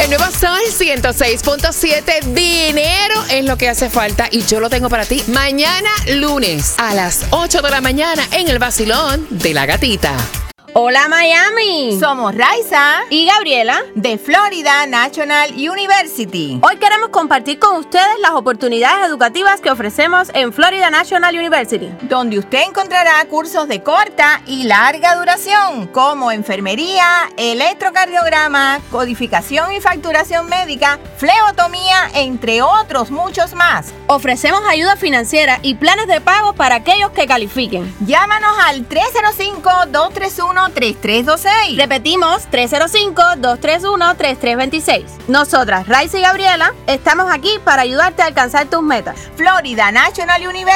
El nuevo Sol 106.7, dinero es lo que hace falta y yo lo tengo para ti mañana lunes a las 8 de la mañana en el vacilón de la gatita. Hola Miami, Somos Raiza y Gabriela. de Florida National University. Hoy queremos compartir con ustedes las oportunidades educativas que ofrecemos en Florida National University. Donde usted encontrará cursos de corta y larga duración, como enfermería, electrocardiograma, codificación y facturación médica, flebotomía, entre otros muchos más. Ofrecemos ayuda financiera y planes de pago para aquellos que califiquen. Llámanos al 305-231-3326. Repetimos, 305-231-3326. Nosotras, Raiza y Gabriela, estamos aquí para ayudarte a alcanzar tus metas. Florida National University.